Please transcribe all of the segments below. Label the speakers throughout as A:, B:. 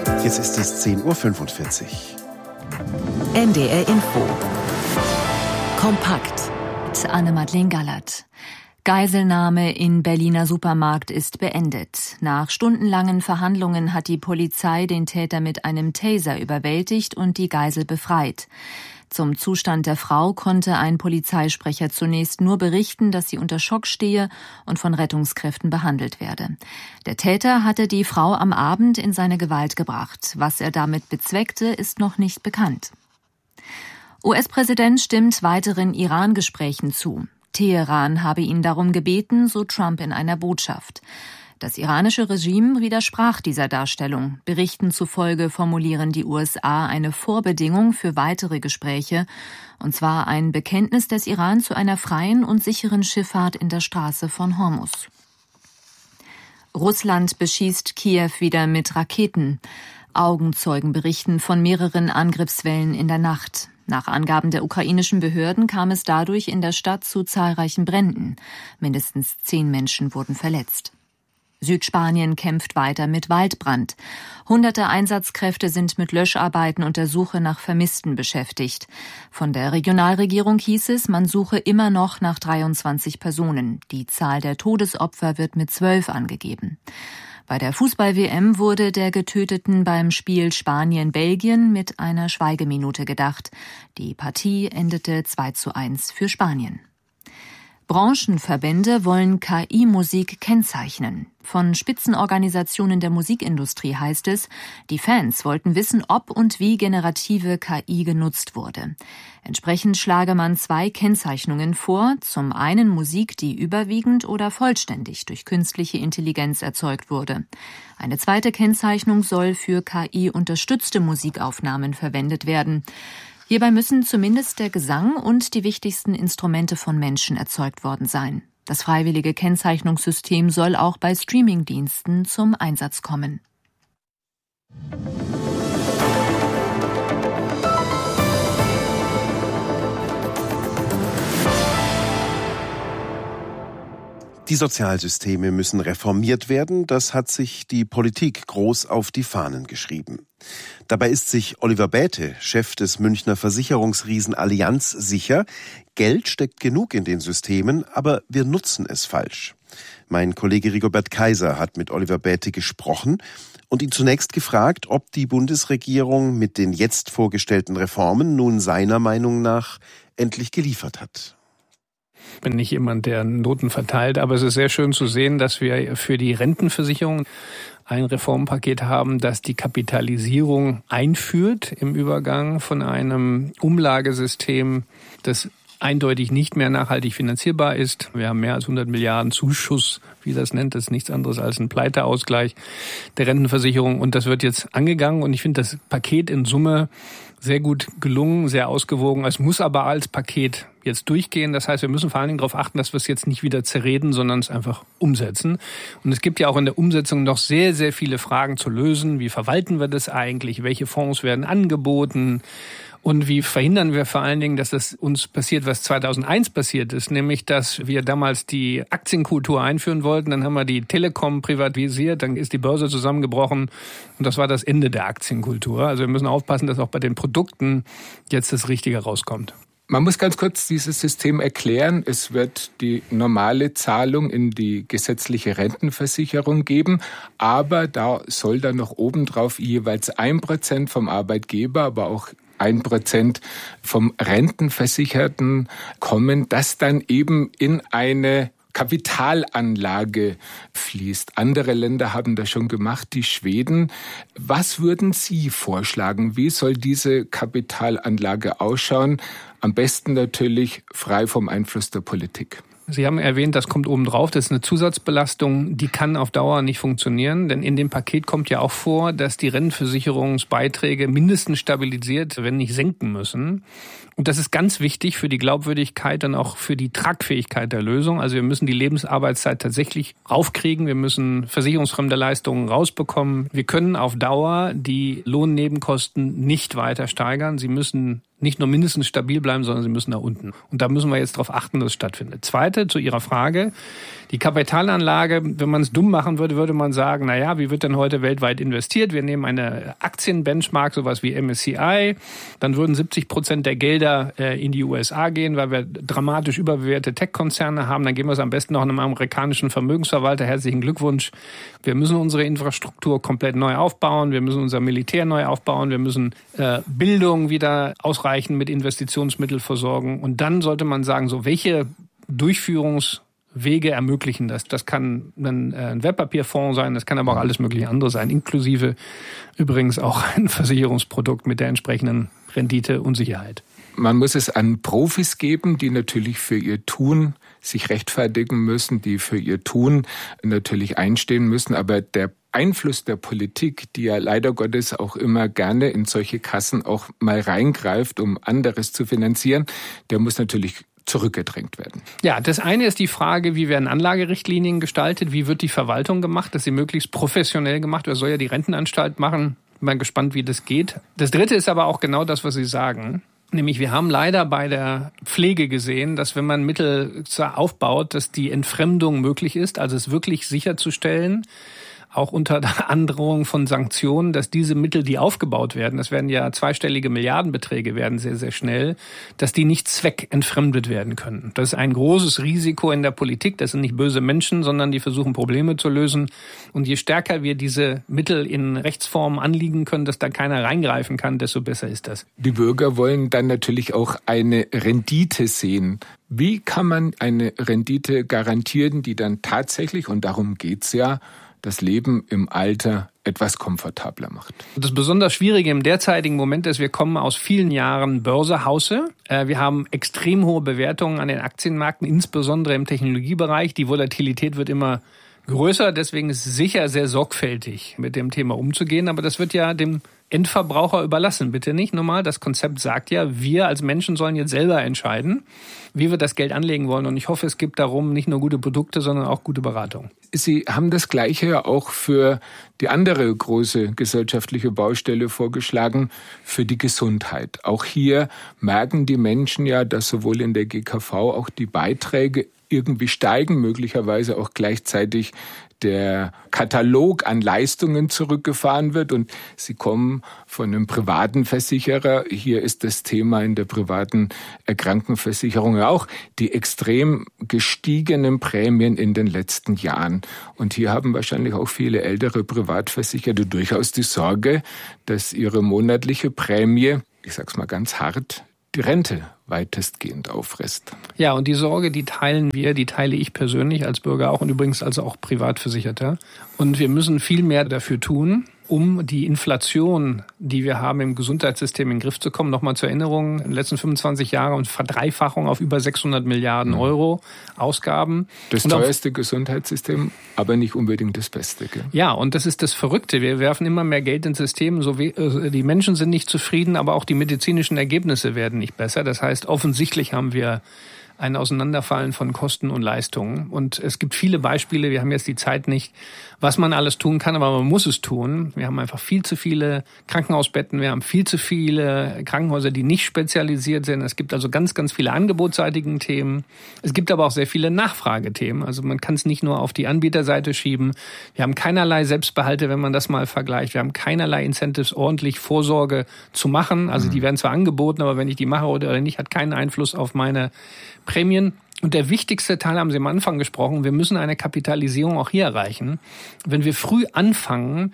A: Jetzt ist es 10:45 Uhr.
B: NDR Info. Kompakt. Mit Anne-Madeleine Gallert. Geiselnahme in Berliner Supermarkt ist beendet. Nach stundenlangen Verhandlungen hat die Polizei den Täter mit einem Taser überwältigt und die Geisel befreit. Zum Zustand der Frau konnte ein Polizeisprecher zunächst nur berichten, dass sie unter Schock stehe und von Rettungskräften behandelt werde. Der Täter hatte die Frau am Abend in seine Gewalt gebracht. Was er damit bezweckte, ist noch nicht bekannt. US-Präsident stimmt weiteren Iran-Gesprächen zu. Teheran habe ihn darum gebeten, so Trump in einer Botschaft. Das iranische Regime widersprach dieser Darstellung. Berichten zufolge formulieren die USA eine Vorbedingung für weitere Gespräche, und zwar ein Bekenntnis des Iran zu einer freien und sicheren Schifffahrt in der Straße von Hormuz. Russland beschießt Kiew wieder mit Raketen. Augenzeugen berichten von mehreren Angriffswellen in der Nacht. Nach Angaben der ukrainischen Behörden kam es dadurch in der Stadt zu zahlreichen Bränden. Mindestens 10 Menschen wurden verletzt. Südspanien kämpft weiter mit Waldbrand. Hunderte Einsatzkräfte sind mit Löscharbeiten und der Suche nach Vermissten beschäftigt. Von der Regionalregierung hieß es, man suche immer noch nach 23 Personen. Die Zahl der Todesopfer wird mit 12 angegeben. Bei der Fußball-WM wurde der Getöteten beim Spiel Spanien-Belgien mit einer Schweigeminute gedacht. Die Partie endete 2:1 für Spanien. Branchenverbände wollen KI-Musik kennzeichnen. Von Spitzenorganisationen der Musikindustrie heißt es, die Fans wollten wissen, ob und wie generative KI genutzt wurde. Entsprechend schlage man 2 Kennzeichnungen vor. Zum einen Musik, die überwiegend oder vollständig durch künstliche Intelligenz erzeugt wurde. Eine zweite Kennzeichnung soll für KI-unterstützte Musikaufnahmen verwendet werden. Hierbei müssen zumindest der Gesang und die wichtigsten Instrumente von Menschen erzeugt worden sein. Das freiwillige Kennzeichnungssystem soll auch bei Streamingdiensten zum Einsatz kommen.
A: Die Sozialsysteme müssen reformiert werden, das hat sich die Politik groß auf die Fahnen geschrieben. Dabei ist sich Oliver Bäte, Chef des Münchner Versicherungsriesen Allianz, sicher, Geld steckt genug in den Systemen, aber wir nutzen es falsch. Mein Kollege Rigobert Kaiser hat mit Oliver Bäte gesprochen und ihn zunächst gefragt, ob die Bundesregierung mit den jetzt vorgestellten Reformen nun seiner Meinung nach endlich geliefert hat.
C: Ich bin nicht jemand, der Noten verteilt, aber es ist sehr schön zu sehen, dass wir für die Rentenversicherung ein Reformpaket haben, das die Kapitalisierung einführt im Übergang von einem Umlagesystem, das eindeutig nicht mehr nachhaltig finanzierbar ist. Wir haben mehr als 100 Milliarden Zuschuss, wie das nennt, das ist nichts anderes als ein Pleiteausgleich der Rentenversicherung und das wird jetzt angegangen und ich finde das Paket in Summe sehr gut gelungen, sehr ausgewogen. Es muss aber als Paket jetzt durchgehen. Das heißt, wir müssen vor allen Dingen darauf achten, dass wir es jetzt nicht wieder zerreden, sondern es einfach umsetzen. Und es gibt ja auch in der Umsetzung noch sehr, sehr viele Fragen zu lösen. Wie verwalten wir das eigentlich? Welche Fonds werden angeboten? Und wie verhindern wir vor allen Dingen, dass das uns passiert, was 2001 passiert ist, nämlich, dass wir damals die Aktienkultur einführen wollten, dann haben wir die Telekom privatisiert, dann ist die Börse zusammengebrochen und das war das Ende der Aktienkultur. Also wir müssen aufpassen, dass auch bei den Produkten jetzt das Richtige rauskommt.
D: Man muss ganz kurz dieses System erklären. Es wird die normale Zahlung in die gesetzliche Rentenversicherung geben, aber da soll dann noch obendrauf jeweils 1% vom Arbeitgeber, aber auch 1% vom Rentenversicherten kommen, das dann eben in eine Kapitalanlage fließt. Andere Länder haben das schon gemacht, die Schweden. Was würden Sie vorschlagen? Wie soll diese Kapitalanlage ausschauen? Am besten natürlich frei vom Einfluss der Politik.
C: Sie haben erwähnt, das kommt oben drauf, das ist eine Zusatzbelastung, die kann auf Dauer nicht funktionieren, denn in dem Paket kommt ja auch vor, dass die Rentenversicherungsbeiträge mindestens stabilisiert, wenn nicht senken müssen. Und das ist ganz wichtig für die Glaubwürdigkeit und auch für die Tragfähigkeit der Lösung. Also wir müssen die Lebensarbeitszeit tatsächlich raufkriegen, wir müssen versicherungsfremde Leistungen rausbekommen. Wir können auf Dauer die Lohnnebenkosten nicht weiter steigern. Sie müssen nicht nur mindestens stabil bleiben, sondern sie müssen nach unten. Und da müssen wir jetzt darauf achten, dass es stattfindet. Zweite, zu Ihrer Frage. Die Kapitalanlage, wenn man es dumm machen würde, würde man sagen, naja, wie wird denn heute weltweit investiert? Wir nehmen eine Aktienbenchmark, sowas wie MSCI. Dann würden 70% der Gelder in die USA gehen, weil wir dramatisch überbewertete Tech-Konzerne haben. Dann geben wir es am besten noch einem amerikanischen Vermögensverwalter. Herzlichen Glückwunsch. Wir müssen unsere Infrastruktur komplett neu aufbauen. Wir müssen unser Militär neu aufbauen. Wir müssen Bildung wieder ausreichend mit Investitionsmitteln versorgen. Und dann sollte man sagen, so welche Durchführungswege ermöglichen das. Das kann ein Wertpapierfonds sein, das kann aber auch alles mögliche andere sein, inklusive übrigens auch ein Versicherungsprodukt mit der entsprechenden Rendite und Sicherheit.
D: Man muss es an Profis geben, die natürlich für ihr Tun sich rechtfertigen müssen, die für ihr Tun natürlich einstehen müssen, aber der Einfluss der Politik, die ja leider Gottes auch immer gerne in solche Kassen auch mal reingreift, um anderes zu finanzieren, der muss natürlich zurückgedrängt werden.
C: Ja, das eine ist die Frage, wie werden Anlagerichtlinien gestaltet, wie wird die Verwaltung gemacht, dass sie möglichst professionell gemacht wird, soll ja die Rentenanstalt machen. Bin mal gespannt, wie das geht. Das dritte ist aber auch genau das, was Sie sagen. Nämlich, wir haben leider bei der Pflege gesehen, dass wenn man Mittel aufbaut, dass die Entfremdung möglich ist, also es wirklich sicherzustellen, auch unter der Androhung von Sanktionen, dass diese Mittel, die aufgebaut werden, das werden ja zweistellige Milliardenbeträge werden sehr, sehr schnell, dass die nicht zweckentfremdet werden können. Das ist ein großes Risiko in der Politik. Das sind nicht böse Menschen, sondern die versuchen, Probleme zu lösen. Und je stärker wir diese Mittel in Rechtsformen anliegen können, dass da keiner reingreifen kann, desto besser ist das.
D: Die Bürger wollen dann natürlich auch eine Rendite sehen. Wie kann man eine Rendite garantieren, die dann tatsächlich, und darum geht's ja, das Leben im Alter etwas komfortabler macht?
C: Das besonders Schwierige im derzeitigen Moment ist, wir kommen aus vielen Jahren Börse-Hause. Wir haben extrem hohe Bewertungen an den Aktienmärkten, insbesondere im Technologiebereich. Die Volatilität wird immer größer, deswegen ist es sicher sehr sorgfältig, mit dem Thema umzugehen. Aber das wird ja dem Endverbraucher überlassen, bitte nicht. Normal, das Konzept sagt ja, wir als Menschen sollen jetzt selber entscheiden, wie wir das Geld anlegen wollen. Und ich hoffe, es gibt darum nicht nur gute Produkte, sondern auch gute Beratung.
D: Sie haben das Gleiche ja auch für die andere große gesellschaftliche Baustelle vorgeschlagen, für die Gesundheit. Auch hier merken die Menschen ja, dass sowohl in der GKV auch die Beiträge irgendwie steigen, möglicherweise auch gleichzeitig der Katalog an Leistungen zurückgefahren wird und sie kommen von einem privaten Versicherer. Hier ist das Thema in der privaten Krankenversicherung ja auch die extrem gestiegenen Prämien in den letzten Jahren. Und hier haben wahrscheinlich auch viele ältere Privatversicherte durchaus die Sorge, dass ihre monatliche Prämie, ich sag's mal ganz hart, die Rente weitestgehend auffrisst.
C: Ja, und die Sorge, die teilen wir, die teile ich persönlich als Bürger auch und übrigens also auch Privatversicherter. Und wir müssen viel mehr dafür tun, um die Inflation, die wir haben im Gesundheitssystem, in den Griff zu kommen. Nochmal zur Erinnerung, in den letzten 25 Jahren und Verdreifachung auf über 600 Milliarden Euro Ausgaben.
D: Das teuerste Gesundheitssystem, aber nicht unbedingt das Beste. Gell?
C: Ja, und das ist das Verrückte. Wir werfen immer mehr Geld ins System. Die Menschen sind nicht zufrieden, aber auch die medizinischen Ergebnisse werden nicht besser. Das heißt, offensichtlich haben wir ein Auseinanderfallen von Kosten und Leistungen. Und es gibt viele Beispiele, wir haben jetzt die Zeit nicht, was man alles tun kann, aber man muss es tun. Wir haben einfach viel zu viele Krankenhausbetten, wir haben viel zu viele Krankenhäuser, die nicht spezialisiert sind. Es gibt also ganz, ganz viele angebotsseitigen Themen. Es gibt aber auch sehr viele Nachfragethemen. Also man kann es nicht nur auf die Anbieterseite schieben. Wir haben keinerlei Selbstbehalte, wenn man das mal vergleicht. Wir haben keinerlei Incentives, ordentlich Vorsorge zu machen. Also die werden zwar angeboten, aber wenn ich die mache oder nicht, hat keinen Einfluss auf meine Prämien. Und der wichtigste Teil, haben Sie am Anfang gesprochen, wir müssen eine Kapitalisierung auch hier erreichen. Wenn wir früh anfangen,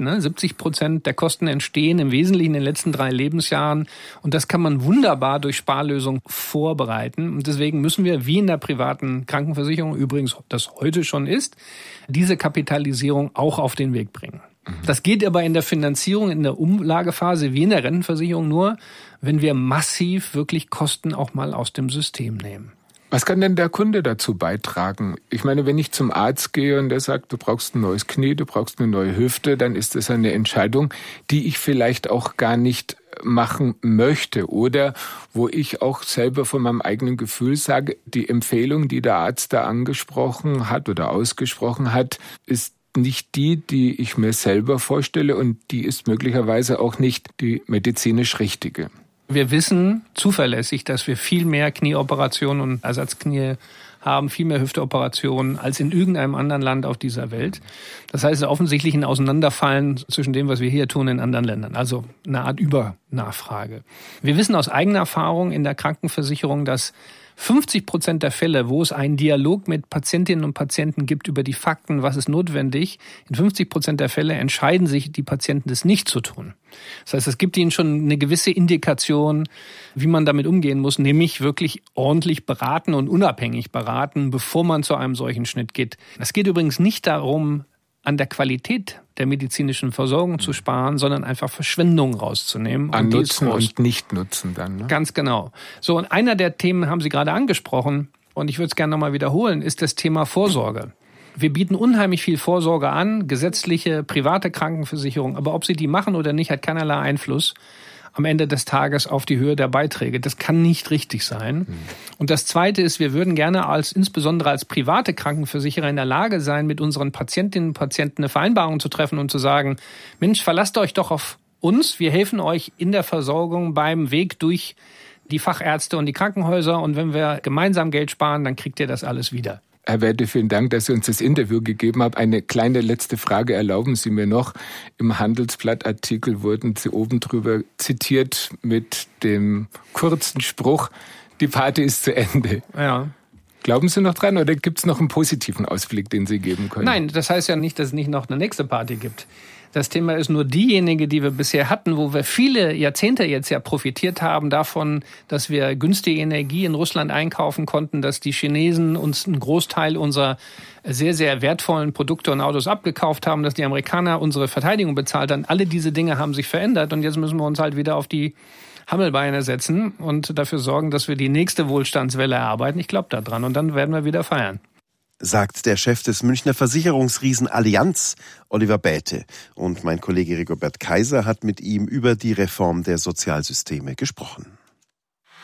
C: 70% der Kosten entstehen im Wesentlichen in den letzten 3 Lebensjahren. Und das kann man wunderbar durch Sparlösungen vorbereiten. Und deswegen müssen wir, wie in der privaten Krankenversicherung, übrigens das heute schon ist, diese Kapitalisierung auch auf den Weg bringen. Das geht aber in der Finanzierung, in der Umlagephase wie in der Rentenversicherung nur, wenn wir massiv wirklich Kosten auch mal aus dem System nehmen.
D: Was kann denn der Kunde dazu beitragen? Ich meine, wenn ich zum Arzt gehe und der sagt, du brauchst ein neues Knie, du brauchst eine neue Hüfte, dann ist das eine Entscheidung, die ich vielleicht auch gar nicht machen möchte oder wo ich auch selber von meinem eigenen Gefühl sage, die Empfehlung, die der Arzt da angesprochen hat oder ausgesprochen hat, ist nicht die ich mir selber vorstelle und die ist möglicherweise auch nicht die medizinisch richtige.
C: Wir wissen zuverlässig, dass wir viel mehr Knieoperationen und Ersatzknie haben viel mehr Hüfteoperationen als in irgendeinem anderen Land auf dieser Welt. Das heißt, offensichtlich ein Auseinanderfallen zwischen dem, was wir hier tun, in anderen Ländern. Also eine Art Übernachfrage. Wir wissen aus eigener Erfahrung in der Krankenversicherung, dass 50% der Fälle, wo es einen Dialog mit Patientinnen und Patienten gibt über die Fakten, was ist notwendig, in 50% der Fälle entscheiden sich die Patienten, das nicht zu tun. Das heißt, es gibt ihnen schon eine gewisse Indikation, wie man damit umgehen muss, nämlich wirklich ordentlich beraten und unabhängig beraten, bevor man zu einem solchen Schnitt geht. Es geht übrigens nicht darum, an der Qualität der medizinischen Versorgung zu sparen, sondern einfach Verschwendung rauszunehmen.
D: An Nutzen und Nicht-Nutzen dann. Ne?
C: Ganz genau. So, und einer der Themen haben Sie gerade angesprochen, und ich würde es gerne nochmal wiederholen, ist das Thema Vorsorge. Wir bieten unheimlich viel Vorsorge an, gesetzliche, private Krankenversicherung, aber ob Sie die machen oder nicht, hat keinerlei Einfluss am Ende des Tages auf die Höhe der Beiträge. Das kann nicht richtig sein. Und das Zweite ist, wir würden gerne insbesondere als private Krankenversicherer in der Lage sein, mit unseren Patientinnen und Patienten eine Vereinbarung zu treffen und zu sagen, Mensch, verlasst euch doch auf uns. Wir helfen euch in der Versorgung beim Weg durch die Fachärzte und die Krankenhäuser. Und wenn wir gemeinsam Geld sparen, dann kriegt ihr das alles wieder.
D: Herr Bäte, vielen Dank, dass Sie uns das Interview gegeben haben. Eine kleine letzte Frage erlauben Sie mir noch. Im Handelsblatt-Artikel wurden Sie oben drüber zitiert mit dem kurzen Spruch, die Party ist zu Ende.
C: Ja.
D: Glauben Sie noch dran oder gibt es noch einen positiven Ausblick, den Sie geben können?
C: Nein, das heißt ja nicht, dass es nicht noch eine nächste Party gibt. Das Thema ist nur diejenige, die wir bisher hatten, wo wir viele Jahrzehnte jetzt ja profitiert haben davon, dass wir günstige Energie in Russland einkaufen konnten, dass die Chinesen uns einen Großteil unserer sehr, sehr wertvollen Produkte und Autos abgekauft haben, dass die Amerikaner unsere Verteidigung bezahlt haben. Alle diese Dinge haben sich verändert und jetzt müssen wir uns halt wieder auf die Hammelbeine setzen und dafür sorgen, dass wir die nächste Wohlstandswelle erarbeiten. Ich glaube da dran und dann werden wir wieder feiern.
A: Sagt der Chef des Münchner Versicherungsriesen Allianz, Oliver Bäte. Und mein Kollege Rigobert Kaiser hat mit ihm über die Reform der Sozialsysteme gesprochen.